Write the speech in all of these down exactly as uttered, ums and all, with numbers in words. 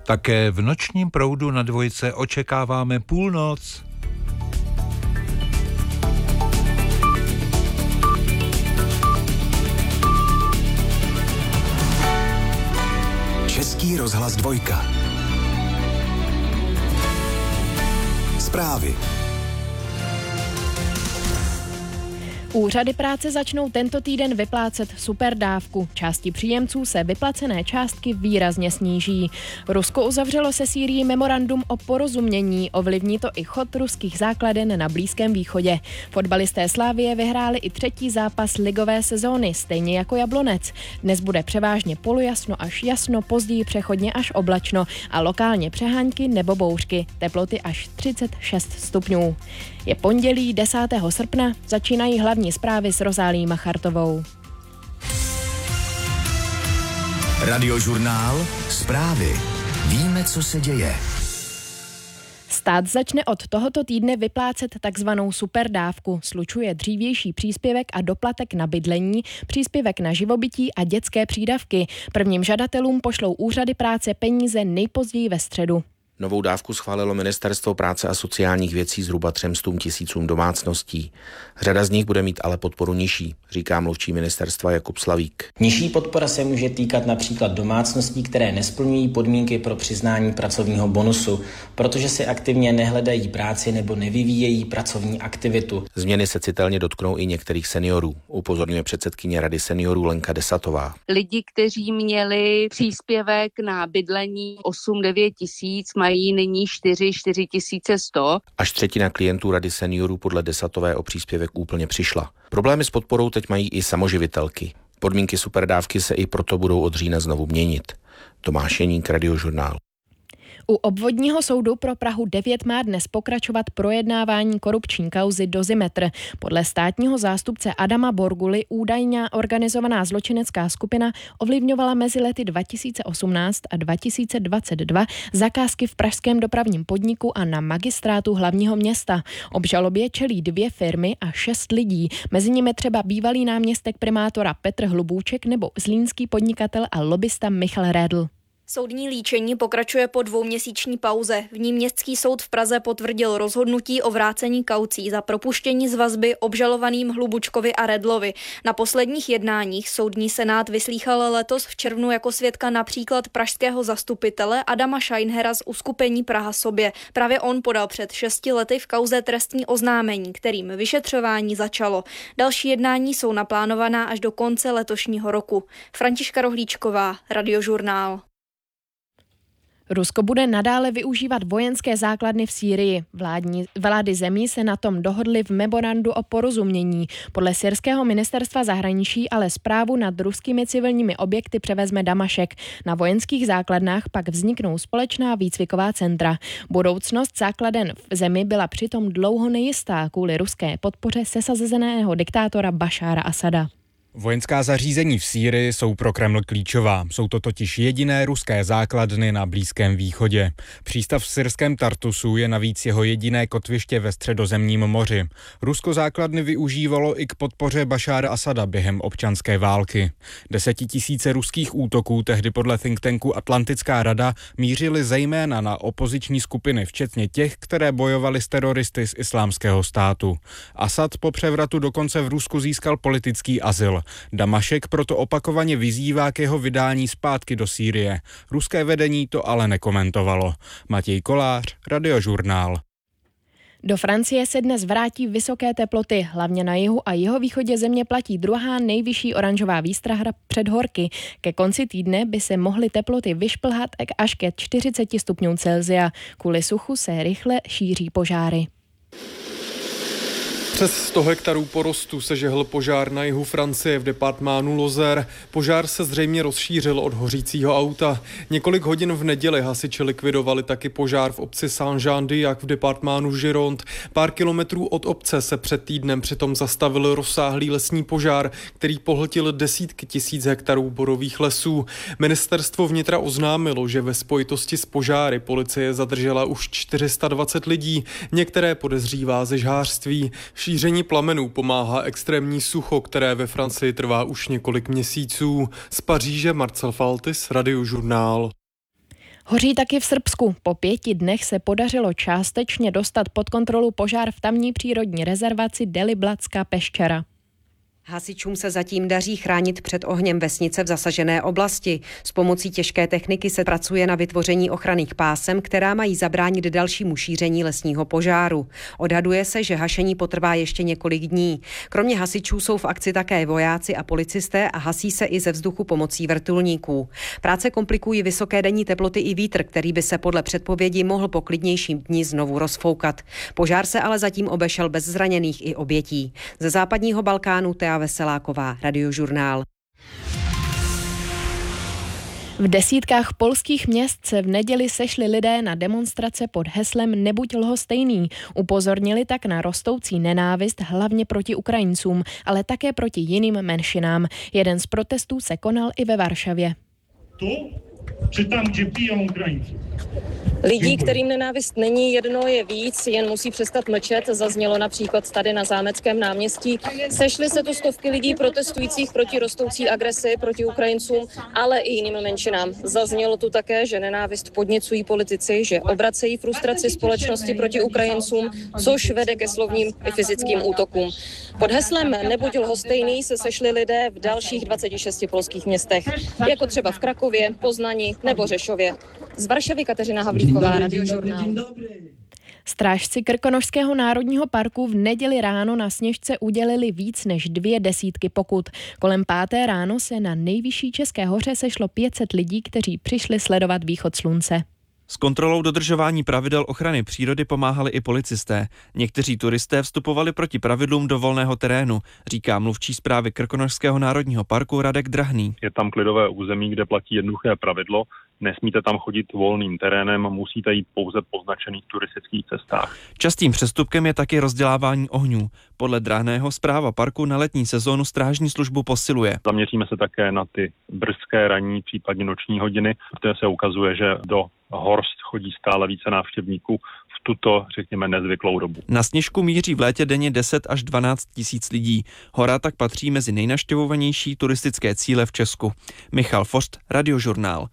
Také v nočním proudu na dvojce očekáváme půlnoc. Český rozhlas dvojka. Zprávy. Úřady práce začnou tento týden vyplácet superdávku. Části příjemců se vyplacené částky výrazně sníží. Rusko uzavřelo se Sýrií memorandum o porozumění. Ovlivní to i chod ruských základen na Blízkém východě. Fotbalisté Slavie vyhráli i třetí zápas ligové sezóny, stejně jako Jablonec. Dnes bude převážně polojasno až jasno, později přechodně až oblačno a lokálně přehánky nebo bouřky. Teploty až třicet šest stupňů. Je pondělí desátého srpna, začínají hlavní zprávy s Rozálí Machartovou. Radiožurnál Zprávy. Víme, co se děje. Stát začne od tohoto týdne vyplácet takzvanou superdávku. Slučuje dřívější příspěvek a doplatek na bydlení, příspěvek na živobytí a dětské přídavky. Prvním žadatelům pošlou úřady práce peníze nejpozději ve středu. Novou dávku schválilo Ministerstvo práce a sociálních věcí zhruba třem stům tisícům domácností. Řada z nich bude mít ale podporu nižší, říká mluvčí ministerstva Jakub Slavík. Nižší podpora se může týkat například domácností, které nesplňují podmínky pro přiznání pracovního bonusu, protože si aktivně nehledají práci nebo nevyvíjejí pracovní aktivitu. Změny se citelně dotknou i některých seniorů, upozorňuje předsedkyně Rady seniorů Lenka Desatová. Lidi, kteří měli příspěvek na bydlení osm devět tisíc, mají nyní čtyři čtyři tisíce sto. Až třetina klientů Rady seniorů podle Desatové o příspěvek úplně přišla. Problémy s podporou teď mají i samoživitelky. Podmínky superdávky se i proto budou od října znovu měnit. Tomáš Jeník, Radiožurnál. U obvodního soudu pro Prahu devět má dnes pokračovat projednávání korupční kauzy Dozimetr. Podle státního zástupce Adama Borguly údajně organizovaná zločinecká skupina ovlivňovala mezi lety dva tisíce osmnáct a dva tisíce dvacet dva zakázky v pražském dopravním podniku a na magistrátu hlavního města. Obžalobě čelí dvě firmy a šest lidí, mezi nimi třeba bývalý náměstek primátora Petr Hlubůček nebo zlínský podnikatel a lobista Michal Redl. Soudní líčení pokračuje po dvouměsíční pauze. V ní městský soud v Praze potvrdil rozhodnutí o vrácení kaucí za propuštění z vazby obžalovaným Hlubučkovi a Redlovi. Na posledních jednáních soudní senát vyslýchal letos v červnu jako svědka například pražského zastupitele Adama Scheinhera z uskupení Praha sobě. Právě on podal před šesti lety v kauze trestní oznámení, kterým vyšetřování začalo. Další jednání jsou naplánovaná až do konce letošního roku. Františka Rohlíčková, Radiožurnál. Rusko bude nadále využívat vojenské základny v Sýrii. Vládní, vlády zemí se na tom dohodly v memorandu o porozumění. Podle syrského ministerstva zahraničí ale správu nad ruskými civilními objekty převezme Damašek. Na vojenských základnách pak vzniknou společná výcviková centra. Budoucnost základen v zemi byla přitom dlouho nejistá kvůli ruské podpoře sesazeného diktátora Bašára Asada. Vojenská zařízení v Sýrii jsou pro Kreml klíčová. Jsou to totiž jediné ruské základny na Blízkém východě. Přístav v syrském Tartusu je navíc jeho jediné kotviště ve Středozemním moři. Rusko základny využívalo i k podpoře Bašára Asada během občanské války. Desetitisíce ruských útoků tehdy podle think tanku Atlantická rada mířily zejména na opoziční skupiny, včetně těch, které bojovaly s teroristy z Islámského státu. Asad po převratu dokonce v Rusku získal politický azyl. Damašek proto opakovaně vyzývá k jeho vydání zpátky do Sýrie. Ruské vedení to ale nekomentovalo. Matěj Kolář, Radiožurnál. Do Francie se dnes vrátí vysoké teploty. Hlavně na jihu a jihovýchodě země platí druhá nejvyšší oranžová výstraha před horky. Ke konci týdne by se mohly teploty vyšplhat až ke čtyřiceti stupňům Celsia. Kvůli suchu se rychle šíří požáry. Přes sto hektarů porostu se žehl požár na jihu Francie v departmánu Lozère. Požár se zřejmě rozšířil od hořícího auta. Několik hodin v neděli hasiči likvidovali taky požár v obci Saint-Jean-d'Yac v departmánu Gironde. Pár kilometrů od obce se před týdnem přitom zastavil rozsáhlý lesní požár, který pohltil desítky tisíc hektarů borových lesů. Ministerstvo vnitra oznámilo, že ve spojitosti s požáry policie zadržela už čtyři sta dvacet lidí, některé podezřívá ze žhářství. Šíření plamenů pomáhá extrémní sucho, které ve Francii trvá už několik měsíců. Z Paříže Marcel Faltis, Radiožurnál. Hoří taky v Srbsku. Po pěti dnech se podařilo částečně dostat pod kontrolu požár v tamní přírodní rezervaci Deliblatska Peščara. Hasičům se zatím daří chránit před ohněm vesnice v zasažené oblasti. S pomocí těžké techniky se pracuje na vytvoření ochranných pásem, která mají zabránit dalšímu šíření lesního požáru. Odhaduje se, že hašení potrvá ještě několik dní. Kromě hasičů jsou v akci také vojáci a policisté a hasí se i ze vzduchu pomocí vrtulníků. Práce komplikují vysoké denní teploty i vítr, který by se podle předpovědi mohl po klidnějším dni znovu rozfoukat. Požár se ale zatím obešel bez zraněných i obětí. Ze západního Balkánu Tea Veseláková, Radiožurnál. V desítkách polských měst se v neděli sešli lidé na demonstrace pod heslem Nebuď lhostejný. Upozornili tak na rostoucí nenávist hlavně proti Ukrajincům, ale také proti jiným menšinám. Jeden z protestů se konal i ve Varšavě. Tu, či tam, kde pijou Ukrajinci. Lidí, kterým nenávist není jedno, je víc, jen musí přestat mlčet, zaznělo například tady na Zámeckém náměstí. Sešly se tu stovky lidí protestujících proti rostoucí agresi proti Ukrajincům, ale i jiným menšinám. Zaznělo tu také, že nenávist podněcují politici, že obracejí frustraci společnosti proti Ukrajincům, což vede ke slovním i fyzickým útokům. Pod heslem Nebuď lhostejný se sešli lidé v dalších dvaceti šesti polských městech, jako třeba v Krakově, Poznani nebo Řešově. Z Varšavy Kateřina Havlíková, Radiožurnál. Strážci Krkonošského národního parku v neděli ráno na Sněžce udělili víc než dvě desítky pokut. Kolem páté ráno se na nejvyšší české hoře sešlo pět set lidí, kteří přišli sledovat východ slunce. S kontrolou dodržování pravidel ochrany přírody pomáhali i policisté. Někteří turisté vstupovali proti pravidlům do volného terénu, říká mluvčí správy Krkonošského národního parku Radek Drahný. Je tam klidové území, kde platí jednoduché pravidlo. Nesmíte tam chodit volným terénem, musíte jít pouze po značených turistických cestách. Častým přestupkem je taky rozdělávání ohňů. Podle Drahného správa parku na letní sezónu strážní službu posiluje. Zaměříme se také na ty brzké ranní, případně noční hodiny, protože se ukazuje, že do Horst chodí stále více návštěvníků v tuto, řekněme, nezvyklou dobu. Na Sněžku míří v létě denně deset až dvanáct tisíc lidí. Hora tak patří mezi nejnavštěvovanější turistické cíle v Česku. Michal Forst, Radiožurnál.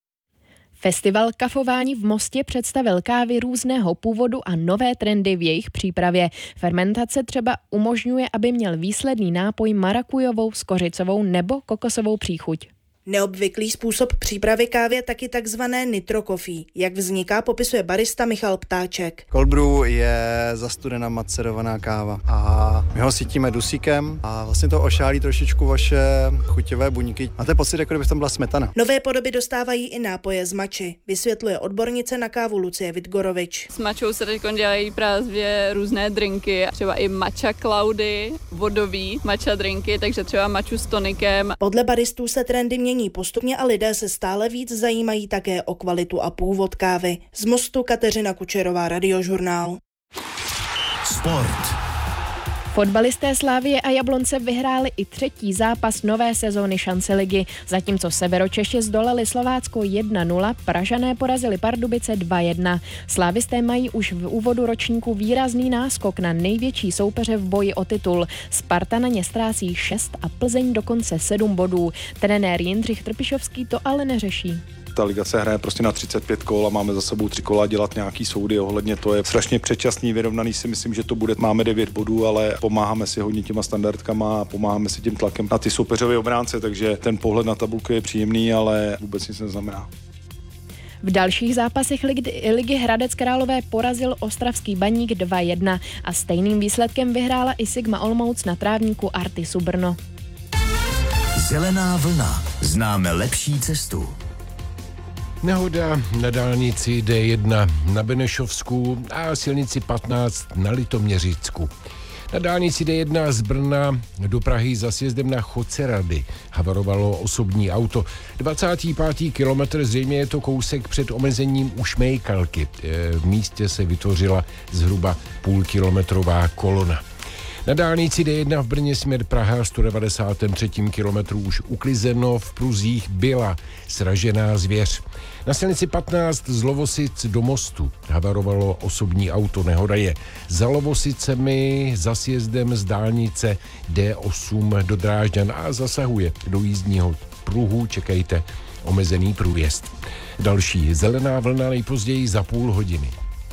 Festival kafování v Mostě představil kávy různého původu a nové trendy v jejich přípravě. Fermentace třeba umožňuje, aby měl výsledný nápoj marakujovou, skořicovou nebo kokosovou příchuť. Neobvyklý způsob přípravy kávy je taky takzvané nitro coffee. Jak vzniká, popisuje barista Michal Ptáček. Cold brew je zastudená macerovaná káva a my ho sytíme dusíkem a vlastně to ošálí trošičku vaše chuťové buňky. Máte pocit, jako kdyby tam byla smetana. Nové podoby dostávají i nápoje z mači, vysvětluje odbornice na kávu Lucie Vidgorovič. S mačou se teď dělají právě různé drinky, třeba i matcha cloudy, vodový matcha drinky, takže třeba maču s tonikem. Podle baristů se trendy mění postupně a lidé se stále víc zajímají také o kvalitu a původ kávy. Z Mostu Kateřina Kučerová, Radiožurnál. Sport. Fotbalisté Slavie a Jablonce vyhráli i třetí zápas nové sezóny šance ligy. Zatímco Severočeši zdolali Slovácko jedna nula, Pražané porazili Pardubice dva jedna. Slávisté mají už v úvodu ročníku výrazný náskok na největší soupeře v boji o titul. Sparta na ně ztrácí šest a Plzeň dokonce sedm bodů. Trenér Jindřich Trpišovský to ale neřeší. Ta liga se hraje prostě na třicet pět kol a máme za sebou tři kola dělat nějaký soudy ohledně, to je strašně předčasný, vyrovnaný si myslím, že to bude. Máme devět bodů, ale pomáháme si hodně těma standardkama a pomáháme si tím tlakem na ty soupeřové obránce, takže ten pohled na tabulku je příjemný, ale vůbec nic neznamená. V dalších zápasech ligy, ligy Hradec Králové porazil ostravský Baník dva jedna a stejným výsledkem vyhrála i Sigma Olomouc na trávníku Artisu Brno. Zelená vlna. Známe lepší cestu. Nehoda na dálnici D jedna na Benešovsku a silnici patnáct na Litoměřicku. Na dálnici D jedna z Brna do Prahy za sjezdem na Chocerady havarovalo osobní auto. dvacátý pátý kilometr, zřejmě je to kousek před omezením u Šmejkalky. V místě se vytvořila zhruba půlkilometrová kolona. Na dálnici D jedna v Brně směr Praha sto devadesátém třetím kilometru už uklizeno, v pruzích byla sražená zvěř. Na silnici patnáct z Lovosic do Mostu havarovalo osobní auto. Nehoda je za Lovosicemi, za sjezdem z dálnice D osm do Drážďan a zasahuje do jízdního pruhu. Čekejte omezený průjezd. Další zelená vlna nejpozději za půl hodiny.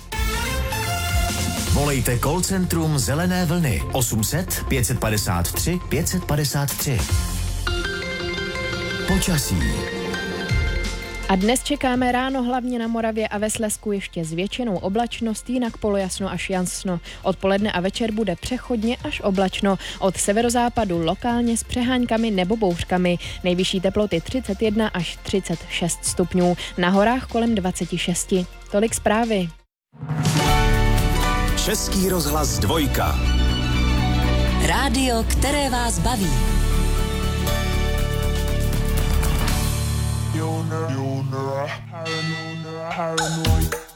Volejte call centrum Zelené vlny osm set pět padesát tři pět padesát tři. Počasí. A dnes čekáme ráno hlavně na Moravě a ve Slezsku ještě s většinou oblačnost, jinak polojasno až jasno. Odpoledne a večer bude přechodně až oblačno. Od severozápadu lokálně s přeháňkami nebo bouřkami. Nejvyšší teploty třicet jedna až třicet šest stupňů. Na horách kolem dvacet šest. Tolik zprávy. Český rozhlas dvojka. Rádio, které vás baví. Paranoid.